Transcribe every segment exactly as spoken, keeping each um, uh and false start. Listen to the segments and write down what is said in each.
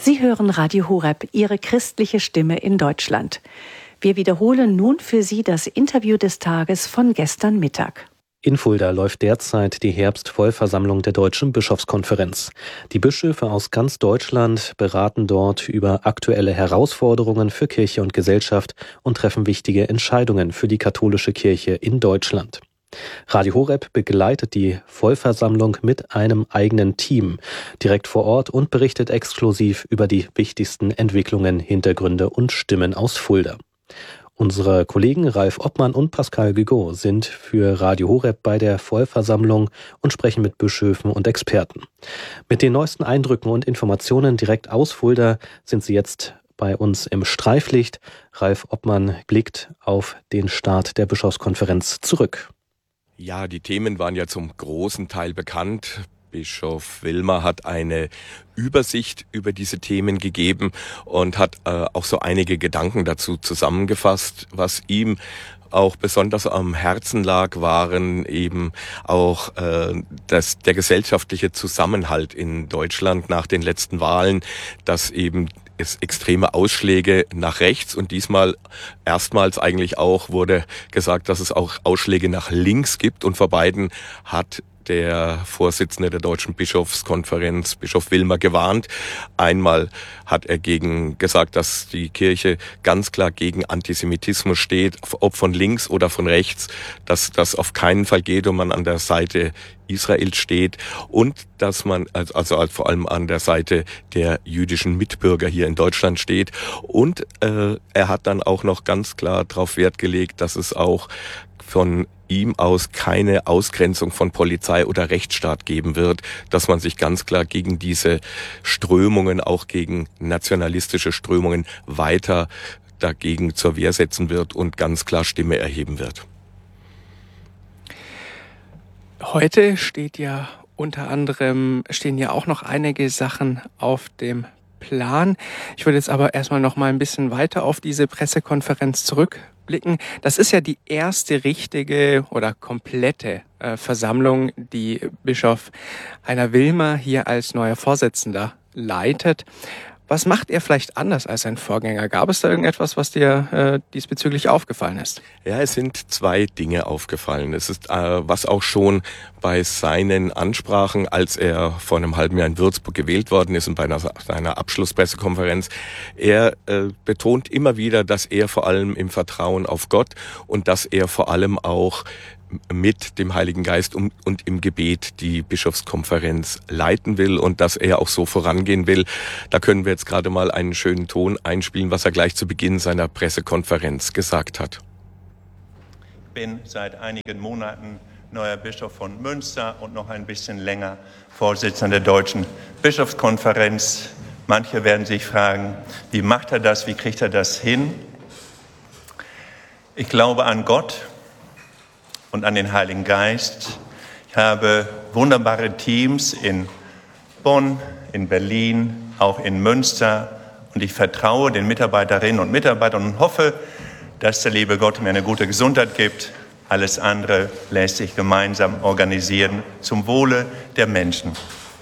Sie hören Radio Horeb, Ihre christliche Stimme in Deutschland. Wir wiederholen nun für Sie das Interview des Tages von gestern Mittag. In Fulda läuft derzeit die Herbstvollversammlung der Deutschen Bischofskonferenz. Die Bischöfe aus ganz Deutschland beraten dort über aktuelle Herausforderungen für Kirche und Gesellschaft und treffen wichtige Entscheidungen für die katholische Kirche in Deutschland. Radio Horeb begleitet die Vollversammlung mit einem eigenen Team direkt vor Ort und berichtet exklusiv über die wichtigsten Entwicklungen, Hintergründe und Stimmen aus Fulda. Unsere Kollegen Ralf Oppmann und Pascal Guigaud sind für Radio Horeb bei der Vollversammlung und sprechen mit Bischöfen und Experten. Mit den neuesten Eindrücken und Informationen direkt aus Fulda sind sie jetzt bei uns im Streiflicht. Ralf Oppmann blickt auf den Start der Bischofskonferenz zurück. Ja, die Themen waren ja zum großen Teil bekannt. Bischof Willmer hat eine Übersicht über diese Themen gegeben und hat äh, auch so einige Gedanken dazu zusammengefasst. Was ihm auch besonders am Herzen lag, waren eben auch äh, das, der gesellschaftliche Zusammenhalt in Deutschland nach den letzten Wahlen, dass eben es extreme Ausschläge nach rechts und diesmal erstmals eigentlich auch wurde gesagt, dass es auch Ausschläge nach links gibt, und vor beiden hat der Vorsitzende der Deutschen Bischofskonferenz, Bischof Willmer, gewarnt. Einmal hat er gegen gesagt, dass die Kirche ganz klar gegen Antisemitismus steht, ob von links oder von rechts, dass das auf keinen Fall geht und man an der Seite Israels steht und dass man also, also vor allem an der Seite der jüdischen Mitbürger hier in Deutschland steht. Und äh, er hat dann auch noch ganz klar darauf Wert gelegt, dass es auch von ihm aus keine Ausgrenzung von Polizei oder Rechtsstaat geben wird, dass man sich ganz klar gegen diese Strömungen, auch gegen nationalistische Strömungen, weiter dagegen zur Wehr setzen wird und ganz klar Stimme erheben wird. Heute steht ja unter anderem, stehen ja auch noch einige Sachen auf dem Plan. Ich würde jetzt aber erstmal noch mal ein bisschen weiter auf diese Pressekonferenz zurückblicken. Das ist ja die erste richtige oder komplette äh, Versammlung, die Bischof Heiner Willmer hier als neuer Vorsitzender leitet. Was macht er vielleicht anders als sein Vorgänger? Gab es da irgendetwas, was dir äh, diesbezüglich aufgefallen ist? Ja, es sind zwei Dinge aufgefallen. Es ist, äh, was auch schon bei seinen Ansprachen, als er vor einem halben Jahr in Würzburg gewählt worden ist und bei einer, seiner Abschlusspressekonferenz, er äh, betont immer wieder, dass er vor allem im Vertrauen auf Gott und dass er vor allem auch mit dem Heiligen Geist und im Gebet die Bischofskonferenz leiten will und dass er auch so vorangehen will. Da können wir jetzt gerade mal einen schönen Ton einspielen, was er gleich zu Beginn seiner Pressekonferenz gesagt hat. Ich bin seit einigen Monaten neuer Bischof von Münster und noch ein bisschen länger Vorsitzender der Deutschen Bischofskonferenz. Manche werden sich fragen, wie macht er das, wie kriegt er das hin? Ich glaube an Gott und an den Heiligen Geist. Ich habe wunderbare Teams in Bonn, in Berlin, auch in Münster. Und ich vertraue den Mitarbeiterinnen und Mitarbeitern und hoffe, dass der liebe Gott mir eine gute Gesundheit gibt. Alles andere lässt sich gemeinsam organisieren zum Wohle der Menschen.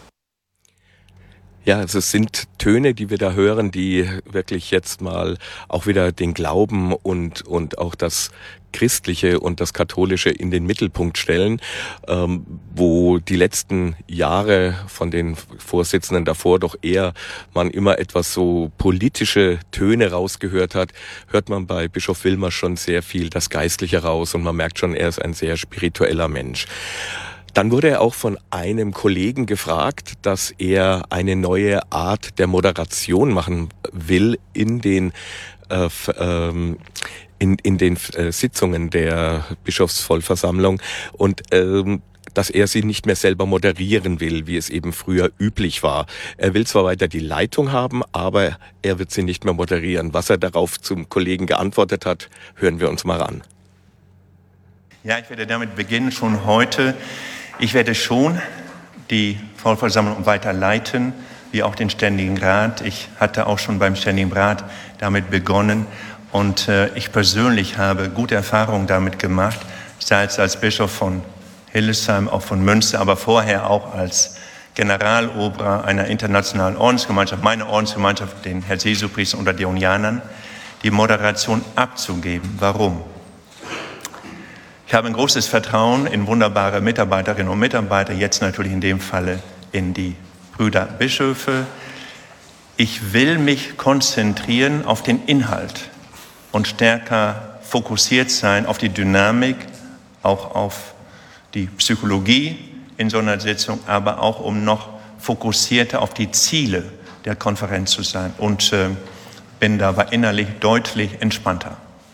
Ja, also es sind Töne, die wir da hören, die wirklich jetzt mal auch wieder den Glauben und und auch das Christliche und das Katholische in den Mittelpunkt stellen, ähm, wo die letzten Jahre von den Vorsitzenden davor doch eher man immer etwas so politische Töne rausgehört hat, hört man bei Bischof Willmer schon sehr viel das Geistliche raus und man merkt schon, er ist ein sehr spiritueller Mensch. Dann wurde er auch von einem Kollegen gefragt, dass er eine neue Art der Moderation machen will in den äh, ähm, in, in den äh, Sitzungen der Bischofsvollversammlung und ähm, dass er sie nicht mehr selber moderieren will, wie es eben früher üblich war. Er will zwar weiter die Leitung haben, aber er wird sie nicht mehr moderieren. Was er darauf zum Kollegen geantwortet hat, hören wir uns mal an. Ja, ich werde damit beginnen, schon heute. Ich werde schon die Vollversammlung weiter leiten, wie auch den Ständigen Rat. Ich hatte auch schon beim Ständigen Rat damit begonnen. Und äh, ich persönlich habe gute Erfahrungen damit gemacht, sei es als Bischof von Hildesheim, auch von Münster, aber vorher auch als Generalober einer internationalen Ordensgemeinschaft, meine Ordensgemeinschaft, den Herz Jesu-Priestern unter Dionianern, die Moderation abzugeben. Warum? Ich habe ein großes Vertrauen in wunderbare Mitarbeiterinnen und Mitarbeiter, jetzt natürlich in dem Falle in die Brüder Bischöfe. Ich will mich konzentrieren auf den Inhalt und stärker fokussiert sein auf die Dynamik, auch auf die Psychologie in so einer Sitzung, aber auch um noch fokussierter auf die Ziele der Konferenz zu sein und äh, bin dabei innerlich deutlich entspannter.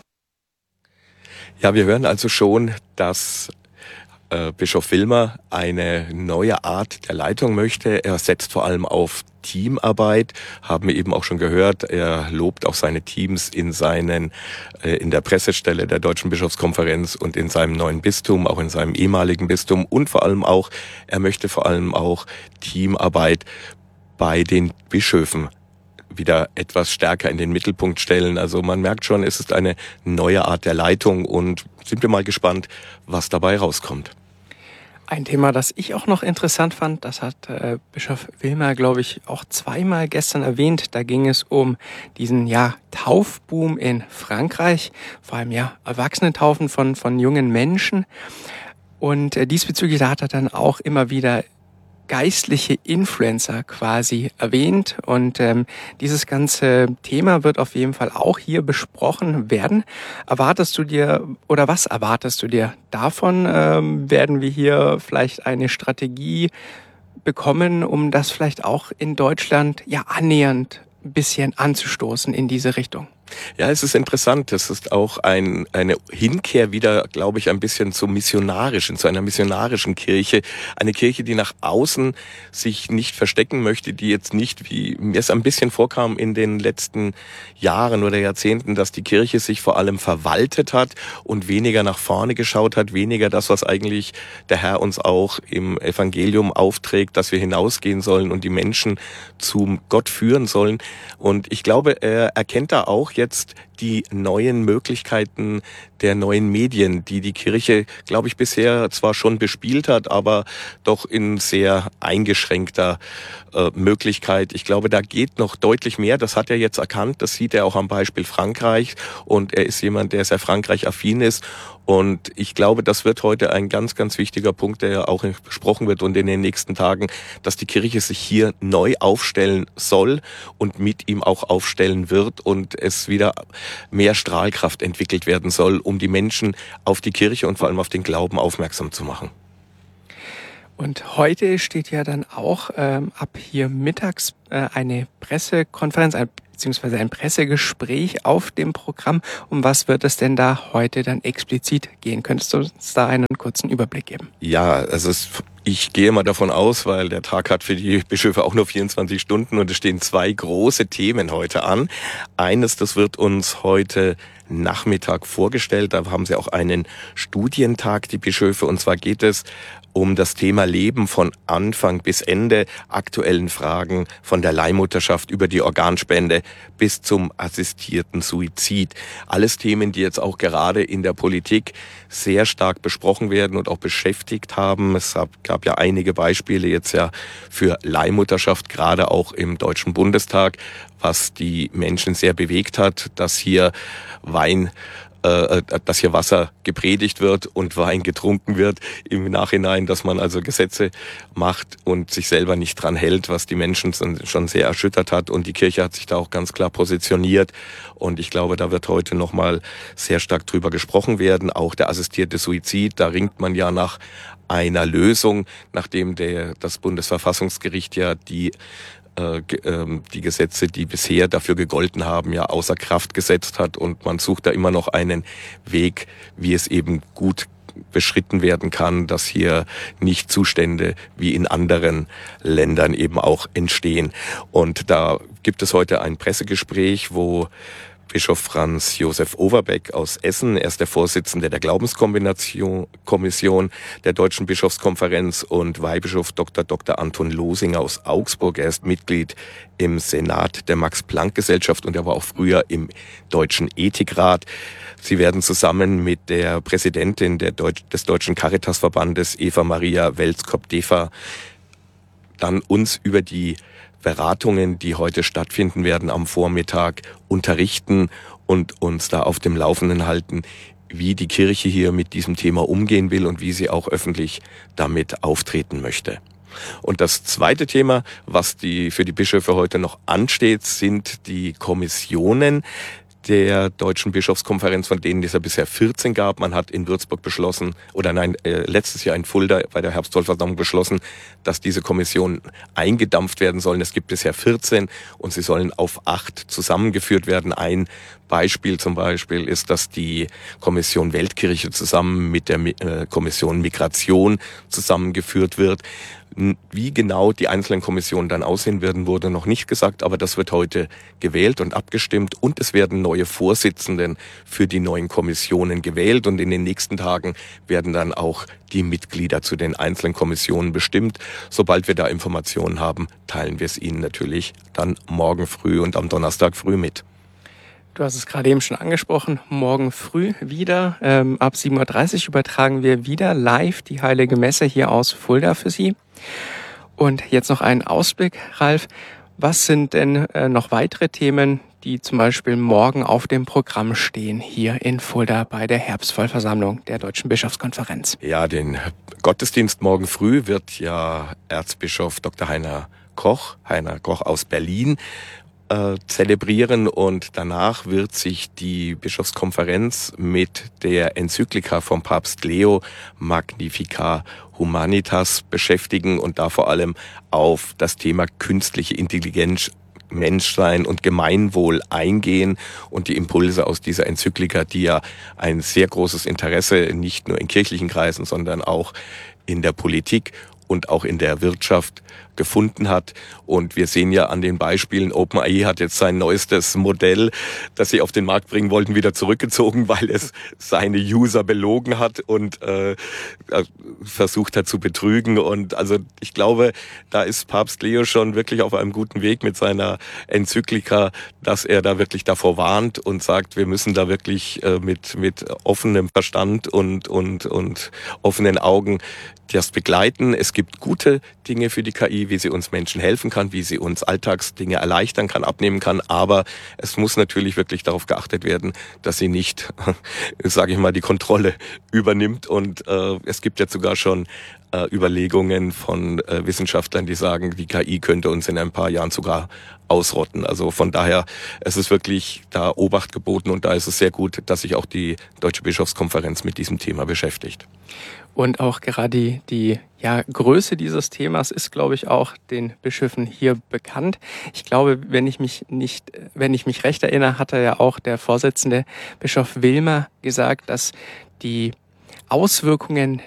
Ja, wir hören also schon, dass äh, Bischof Willmer eine neue Art der Leitung möchte. Er setzt vor allem auf Teamarbeit, haben wir eben auch schon gehört. Er lobt auch seine Teams in seinen äh, in der Pressestelle der Deutschen Bischofskonferenz und in seinem neuen Bistum, auch in seinem ehemaligen Bistum, und vor allem auch, er möchte vor allem auch Teamarbeit bei den Bischöfen wieder etwas stärker in den Mittelpunkt stellen. Also man merkt schon, es ist eine neue Art der Leitung und sind wir mal gespannt, was dabei rauskommt. Ein Thema, das ich auch noch interessant fand, das hat äh, Bischof Willmer, glaube ich, auch zweimal gestern erwähnt. Da ging es um diesen ja Taufboom in Frankreich, vor allem ja Erwachsenentaufen von von jungen Menschen. Und äh, diesbezüglich, da hat er dann auch immer wieder geistliche Influencer quasi erwähnt, und ähm, dieses ganze Thema wird auf jeden Fall auch hier besprochen werden. Erwartest du dir, oder was erwartest du dir davon? Ähm, werden wir hier vielleicht eine Strategie bekommen, um das vielleicht auch in Deutschland ja annähernd ein bisschen anzustoßen in diese Richtung? Ja, es ist interessant. Es ist auch ein, eine Hinkehr wieder, glaube ich, ein bisschen zum Missionarischen, zu einer missionarischen Kirche. Eine Kirche, die nach außen sich nicht verstecken möchte, die jetzt nicht, wie mir es ein bisschen vorkam in den letzten Jahren oder Jahrzehnten, dass die Kirche sich vor allem verwaltet hat und weniger nach vorne geschaut hat, weniger das, was eigentlich der Herr uns auch im Evangelium aufträgt, dass wir hinausgehen sollen und die Menschen zum Gott führen sollen. Und ich glaube, er erkennt da auch jetzt die neuen Möglichkeiten der neuen Medien, die die Kirche, glaube ich, bisher zwar schon bespielt hat, aber doch in sehr eingeschränkter äh, Möglichkeit. Ich glaube, da geht noch deutlich mehr. Das hat er jetzt erkannt. Das sieht er auch am Beispiel Frankreich. Und er ist jemand, der sehr Frankreich-affin ist. Und ich glaube, das wird heute ein ganz, ganz wichtiger Punkt, der auch besprochen wird und in den nächsten Tagen, dass die Kirche sich hier neu aufstellen soll und mit ihm auch aufstellen wird und es wieder mehr Strahlkraft entwickelt werden soll, um die Menschen auf die Kirche und vor allem auf den Glauben aufmerksam zu machen. Und heute steht ja dann auch ähm, ab hier mittags äh, eine Pressekonferenz, ein, beziehungsweise ein Pressegespräch auf dem Programm. Um was wird es denn da heute dann explizit gehen? Könntest du uns da einen kurzen Überblick geben? Ja, also es, ich gehe mal davon aus, weil der Tag hat für die Bischöfe auch nur vierundzwanzig Stunden und es stehen zwei große Themen heute an. Eines, das wird uns heute Nachmittag vorgestellt. Da haben sie auch einen Studientag, die Bischöfe, und zwar geht es um das Thema Leben von Anfang bis Ende, aktuellen Fragen von der Leihmutterschaft über die Organspende bis zum assistierten Suizid. Alles Themen, die jetzt auch gerade in der Politik sehr stark besprochen werden und auch beschäftigt haben. Es gab ja einige Beispiele jetzt ja für Leihmutterschaft, gerade auch im Deutschen Bundestag, was die Menschen sehr bewegt hat, dass hier Wein dass hier Wasser gepredigt wird und Wein getrunken wird im Nachhinein, dass man also Gesetze macht und sich selber nicht dran hält, was die Menschen schon sehr erschüttert hat. Und die Kirche hat sich da auch ganz klar positioniert. Und ich glaube, da wird heute nochmal sehr stark drüber gesprochen werden. Auch der assistierte Suizid, da ringt man ja nach einer Lösung, nachdem der, das Bundesverfassungsgericht ja die die Gesetze, die bisher dafür gegolten haben, ja außer Kraft gesetzt hat, und man sucht da immer noch einen Weg, wie es eben gut beschritten werden kann, dass hier nicht Zustände wie in anderen Ländern eben auch entstehen. Und da gibt es heute ein Pressegespräch, wo Bischof Franz Josef Overbeck aus Essen, er ist der Vorsitzende der Glaubenskommission der Deutschen Bischofskonferenz, und Weihbischof Doktor Doktor Anton Losinger aus Augsburg. Er ist Mitglied im Senat der Max-Planck-Gesellschaft und er war auch früher im Deutschen Ethikrat. Sie werden zusammen mit der Präsidentin der Deutsch, des Deutschen Caritasverbandes, Eva Maria Welskop-Defer, dann uns über die Beratungen, die heute stattfinden werden am Vormittag, unterrichten und uns da auf dem Laufenden halten, wie die Kirche hier mit diesem Thema umgehen will und wie sie auch öffentlich damit auftreten möchte. Und das zweite Thema, was die für die Bischöfe heute noch ansteht, sind die Kommissionen der Deutschen Bischofskonferenz, von denen es ja bisher vierzehn gab. Man hat in Würzburg beschlossen, oder nein, äh, letztes Jahr in Fulda bei der Herbstvollversammlung beschlossen, dass diese Kommissionen eingedampft werden sollen. Es gibt bisher vierzehn und sie sollen auf acht zusammengeführt werden. Ein Beispiel zum Beispiel ist, dass die Kommission Weltkirche zusammen mit der äh, Kommission Migration zusammengeführt wird. Wie genau die einzelnen Kommissionen dann aussehen werden, wurde noch nicht gesagt, aber das wird heute gewählt und abgestimmt und es werden neue Vorsitzenden für die neuen Kommissionen gewählt und in den nächsten Tagen werden dann auch die Mitglieder zu den einzelnen Kommissionen bestimmt. Sobald wir da Informationen haben, teilen wir es Ihnen natürlich dann morgen früh und am Donnerstag früh mit. Du hast es gerade eben schon angesprochen, morgen früh wieder, ähm, ab sieben Uhr dreißig übertragen wir wieder live die Heilige Messe hier aus Fulda für Sie. Und jetzt noch ein Ausblick, Ralf. Was sind denn äh, noch weitere Themen, die zum Beispiel morgen auf dem Programm stehen, hier in Fulda bei der Herbstvollversammlung der Deutschen Bischofskonferenz? Ja, den Gottesdienst morgen früh wird ja Erzbischof Doktor Heiner Koch, Heiner Koch aus Berlin, Äh, zelebrieren und danach wird sich die Bischofskonferenz mit der Enzyklika vom Papst Leo Magnificat Humanitas beschäftigen und da vor allem auf das Thema künstliche Intelligenz, Menschsein und Gemeinwohl eingehen und die Impulse aus dieser Enzyklika, die ja ein sehr großes Interesse nicht nur in kirchlichen Kreisen, sondern auch in der Politik und auch in der Wirtschaft gefunden hat. Und wir sehen ja an den Beispielen, OpenAI hat jetzt sein neuestes Modell, das sie auf den Markt bringen wollten, wieder zurückgezogen, weil es seine User belogen hat und äh, versucht hat zu betrügen. Und also ich glaube, da ist Papst Leo schon wirklich auf einem guten Weg mit seiner Enzyklika, dass er da wirklich davor warnt und sagt, wir müssen da wirklich äh, mit mit offenem Verstand und und und offenen Augen das begleiten. Es gibt gute Dinge für die K I, wie sie uns Menschen helfen kann, wie sie uns Alltagsdinge erleichtern kann, abnehmen kann. Aber es muss natürlich wirklich darauf geachtet werden, dass sie nicht, sage ich mal, die Kontrolle übernimmt. Und äh, es gibt jetzt sogar schon äh, Überlegungen von äh, Wissenschaftlern, die sagen, die K I könnte uns in ein paar Jahren sogar ausrotten. Also von daher, es ist wirklich da Obacht geboten und da ist es sehr gut, dass sich auch die Deutsche Bischofskonferenz mit diesem Thema beschäftigt. Und auch gerade die, die ja, Größe dieses Themas ist, glaube ich, auch den Bischöfen hier bekannt. Ich glaube, wenn ich mich nicht, wenn ich mich recht erinnere, hatte ja auch der Vorsitzende Bischof Wilmer gesagt, dass die Auswirkungen